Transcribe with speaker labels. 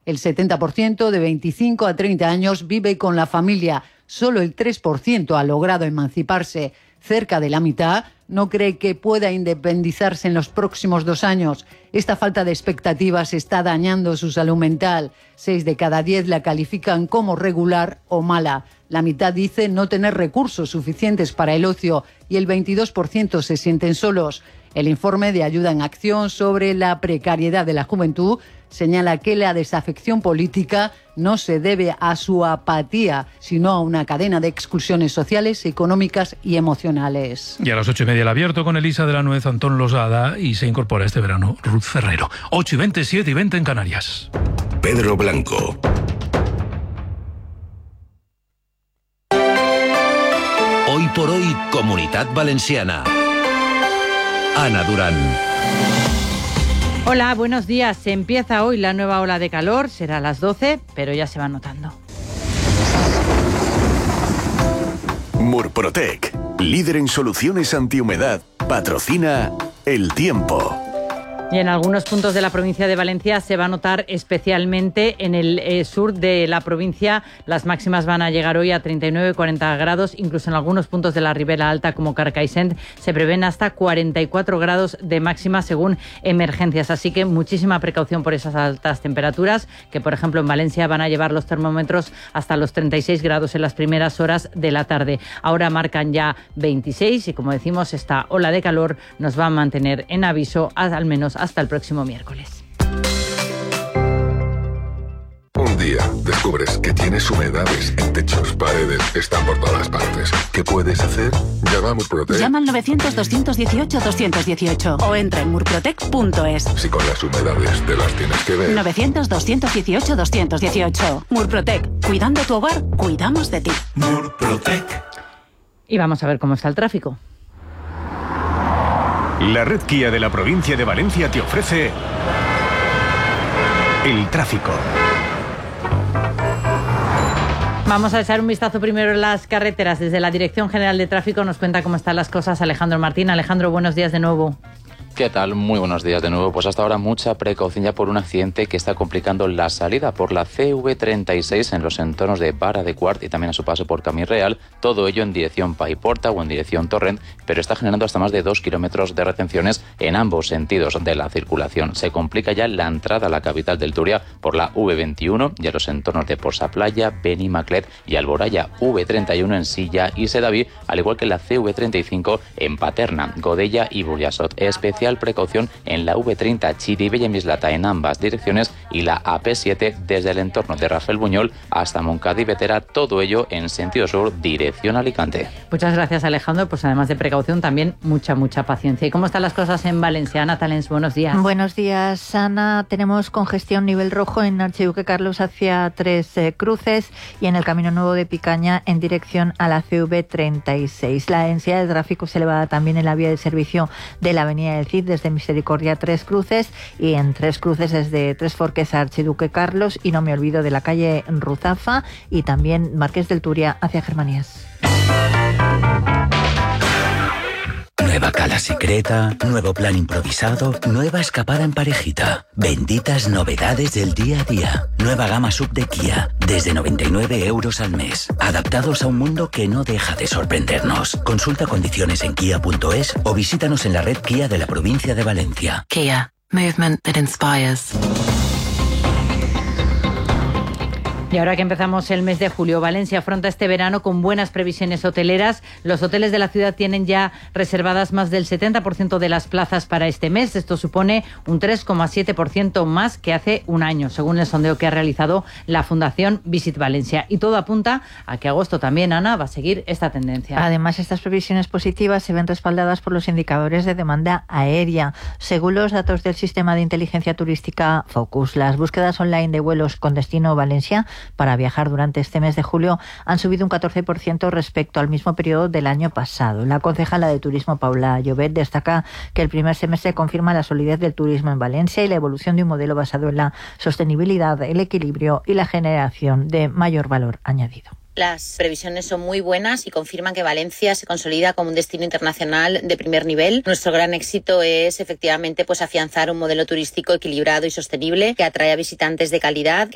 Speaker 1: El 70% de 25 a 30 años vive con la familia. Solo el 3% ha logrado emanciparse. Cerca de la mitad no cree que pueda independizarse en los próximos 2 años. Esta falta de expectativas está dañando su salud mental. 6 de cada 10 la califican como regular o mala. La mitad dice no tener recursos suficientes para el ocio y el 22% se sienten solos. El informe de Ayuda en Acción sobre la precariedad de la juventud señala que la desafección política no se debe a su apatía, sino a una cadena de exclusiones sociales, económicas y emocionales.
Speaker 2: Y a las 8:30 el abierto con Elisa de la Nuez, Antón Losada, y se incorpora este verano Ruth Ferrero. 8:20, 7:20 en Canarias.
Speaker 3: Pedro Blanco. Hoy por hoy, Comunitat Valenciana. Ana Durán.
Speaker 4: Hola, buenos días. Se empieza hoy la nueva ola de calor, será a las 12, pero ya se va notando.
Speaker 5: Murprotec, líder en soluciones antihumedad, patrocina El Tiempo.
Speaker 4: Y en algunos puntos de la provincia de Valencia se va a notar especialmente en el sur de la provincia. Las máximas van a llegar hoy a 39 y 40 grados. Incluso en algunos puntos de la Ribera Alta, como Carcaixent, se prevén hasta 44 grados de máxima según emergencias. Así que muchísima precaución por esas altas temperaturas, que por ejemplo en Valencia van a llevar los termómetros hasta los 36 grados en las primeras horas de la tarde. Ahora marcan ya 26 y, como decimos, esta ola de calor nos va a mantener en aviso al menos hasta el próximo miércoles.
Speaker 6: Un día descubres que tienes humedades en techos, paredes, están por todas partes. ¿Qué puedes hacer? Llama a Murprotec.
Speaker 7: Llama al 900-218-218 o entra en murprotec.es.
Speaker 6: Si con las humedades te las tienes que ver.
Speaker 7: 900-218-218. Murprotec. Cuidando tu hogar, cuidamos de ti.
Speaker 3: Murprotec.
Speaker 4: Y vamos a ver cómo está el tráfico.
Speaker 8: La red Kia de la provincia de Valencia te ofrece el tráfico.
Speaker 4: Vamos a echar un vistazo primero en las carreteras. Desde la Dirección General de Tráfico nos cuenta cómo están las cosas Alejandro Martín. Alejandro, buenos días de nuevo.
Speaker 9: ¿Qué tal? Muy buenos días de nuevo. Pues hasta ahora mucha precaución ya por un accidente que está complicando la salida por la CV36 en los entornos de Vara de Quart y también a su paso por Camí Real. Todo ello en dirección Paiporta o en dirección Torrent, pero está generando hasta más de 2 kilómetros de retenciones en ambos sentidos de la circulación. Se complica ya la entrada a la capital del Turia por la V21 y a los entornos de Porsa Playa, Benimaclet y Alboraya. V31 en Silla y Sedaví, al igual que la CV35 en Paterna, Godella y Burjasot. Especial precaución en la V30 Chiribella y Mislata en ambas direcciones y la AP7 desde el entorno de Rafael Buñol hasta Moncada y Vetera, todo ello en sentido sur, dirección Alicante.
Speaker 4: Muchas gracias, Alejandro. Pues además de precaución también mucha paciencia. ¿Y cómo están las cosas en Valencia? Ana Talens, buenos días.
Speaker 10: Buenos días, Ana. Tenemos congestión nivel rojo en Archiduque Carlos hacia Tres Cruces y en el Camino Nuevo de Picaña en dirección a la CV36. La densidad de tráfico es elevada también en la vía de servicio de la avenida del Cid desde Misericordia a Tres Cruces y en Tres Cruces desde Tres Forques a Archiduque Carlos, y no me olvido de la calle Ruzafa y también Marqués del Turia hacia Germanías.
Speaker 11: Nueva cala secreta, nuevo plan improvisado, nueva escapada en parejita. Benditas novedades del día a día. Nueva gama sub de Kia, desde 99 euros al mes. Adaptados a un mundo que no deja de sorprendernos. Consulta condiciones en kia.es o visítanos en la red Kia de la provincia de Valencia.
Speaker 7: Kia. Movement that inspires.
Speaker 4: Y ahora que empezamos el mes de julio, Valencia afronta este verano con buenas previsiones hoteleras. Los hoteles de la ciudad tienen ya reservadas más del 70% de las plazas para este mes. Esto supone un 3,7% más que hace un año, según el sondeo que ha realizado la Fundación Visit Valencia. Y todo apunta a que agosto también, Ana, va a seguir esta tendencia.
Speaker 10: Además, estas previsiones positivas se ven respaldadas por los indicadores de demanda aérea. Según los datos del sistema de inteligencia turística Focus, las búsquedas online de vuelos con destino Valencia para viajar durante este mes de julio han subido un 14% respecto al mismo periodo del año pasado. La concejala de Turismo, Paula Llobet, destaca que el primer semestre confirma la solidez del turismo en Valencia y la evolución de un modelo basado en la sostenibilidad, el equilibrio y la generación de mayor valor añadido.
Speaker 12: Las previsiones son muy buenas y confirman que Valencia se consolida como un destino internacional de primer nivel. Nuestro gran éxito es efectivamente afianzar un modelo turístico equilibrado y sostenible que atrae a visitantes de calidad,